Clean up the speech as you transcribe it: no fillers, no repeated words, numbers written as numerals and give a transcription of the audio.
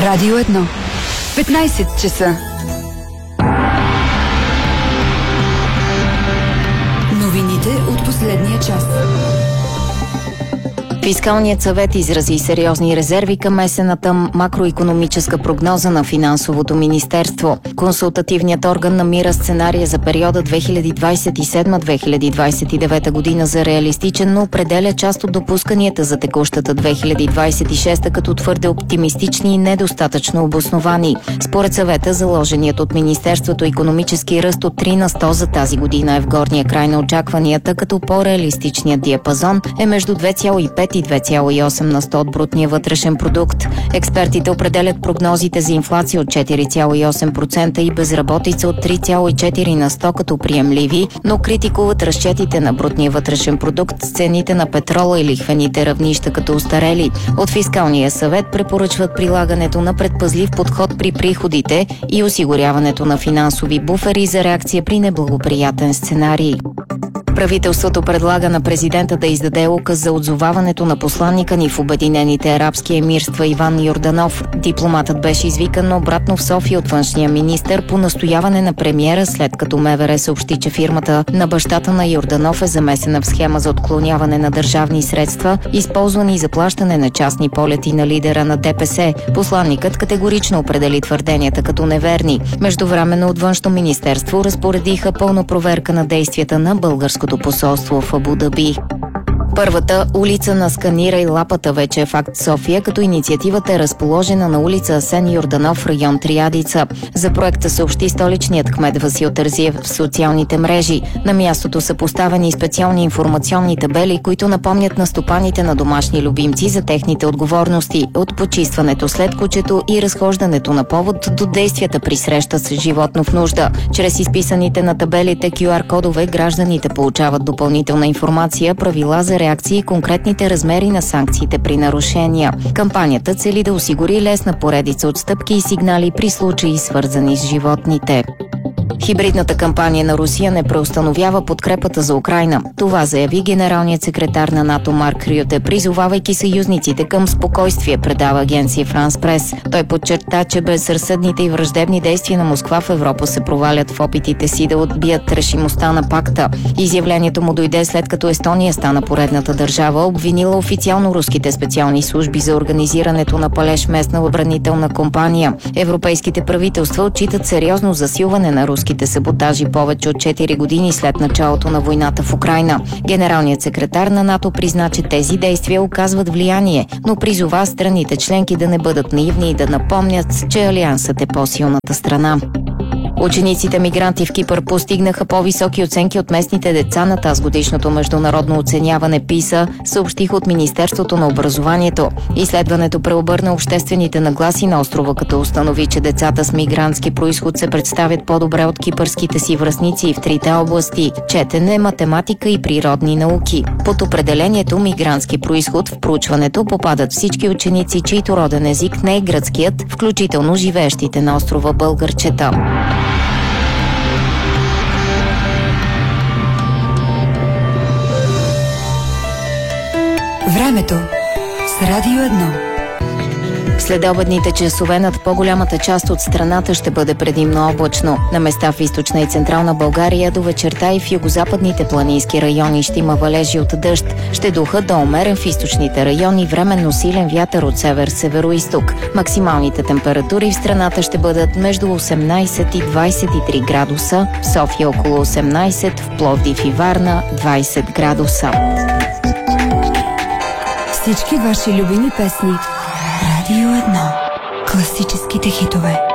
Радио 1. 15 часа. Новините от последния час. Фискалният съвет изрази сериозни резерви към есенната макроикономическа прогноза на Финансовото министерство. Консултативният орган намира сценария за периода 2027-2029 година за реалистичен, но определя част от допусканията за текущата 2026 като твърде оптимистични и недостатъчно обосновани. Според съвета, заложеният от Министерството икономически ръст от 3 на 100 за тази година е в горния край на очакванията, като по-реалистичният диапазон е между 2,5 и 2,8 на 100 от брутния вътрешен продукт. Експертите определят прогнозите за инфлация от 4,8% и безработица от 3,4 на 100 като приемливи, но критикуват разчетите на брутния вътрешен продукт с цените на петрола и лихвените равнища като устарели. От Фискалния съвет препоръчват прилагането на предпазлив подход при приходите и осигуряването на финансови буфери за реакция при неблагоприятен сценарий. Правителството предлага на президента да издаде указ за отзоваването на посланника ни в Обединените арабски емирства Иван Йорданов. Дипломатът беше извикан обратно в София от външния министър по настояване на премиера, след като МВР съобщи, че фирмата на бащата на Йорданов е замесена в схема за отклоняване на държавни средства, използвани за плащане на частни полети на лидера на ДПС. Посланникът категорично определи твърденията като неверни. Междувременно от Външно министерство разпоредиха пълна проверка на действията на българското посолство в Абу Даби. Първата улица на Сканирай лапата вече е факт в София, като инициативата е разположена на улица Асен Йорданов, район Триадица. За проекта съобщи столичният кмет Васил Терзиев в социалните мрежи. На мястото са поставени специални информационни табели, които напомнят на стопаните на домашни любимци за техните отговорности, от почистването след кучето и разхождането на повод до действията при среща с животно в нужда. Чрез изписаните на табелите QR-кодове гражданите получават допълнителна информация, правила за реакции и конкретните размери на санкциите при нарушения. Кампанията цели да осигури лесна поредица от стъпки и сигнали при случаи, свързани с животните. Хибридната кампания на Русия не преустановява подкрепата за Украйна. Това заяви генералният секретар на НАТО Марк Рюте, призовавайки съюзниците към спокойствие, предава агенция Франс Прес. Той подчерта, че безразсъдните и враждебни действия на Москва в Европа се провалят в опитите си да отбият решимостта на пакта. Изявлението му дойде след като Естония стана поредната държава, обвинила официално руските специални служби за организирането на палеж местна отбранителна компания. Европейските правителства отчитат сериозно засилване на руските саботажи повече от 4 години след началото на войната в Украйна. Генералният секретар на НАТО призна, че тези действия оказват влияние, но призова страните членки да не бъдат наивни и да напомнят, че Алиансът е по-силната страна. Учениците мигранти в Кипър постигнаха по-високи оценки от местните деца на тазгодишното международно оценяване ПИСА, съобщиха от Министерството на образованието. Изследването преобърна обществените нагласи на острова, като установи, че децата с мигрантски произход се представят по-добре от кипърските си връстници в трите области – четене, математика и природни науки. Под определението мигрантски произход в проучването попадат всички ученици, чийто роден език не е гръцкият, включително живеещите на острова българчета. Времето с Радио 1. Следобедните часове над по-голямата част от страната ще бъде предимно облачно. На места в източна и централна България до вечерта и в югозападните планински райони ще има валежи от дъжд. Ще духа до умерен в източните райони, временно силен вятър от север-североизток. Максималните температури в страната ще бъдат между 18 и 23 градуса, в София около 18, в Пловдив и Варна 20 градуса. Всички ваши любими песни. Радио 1. Класическите хитове.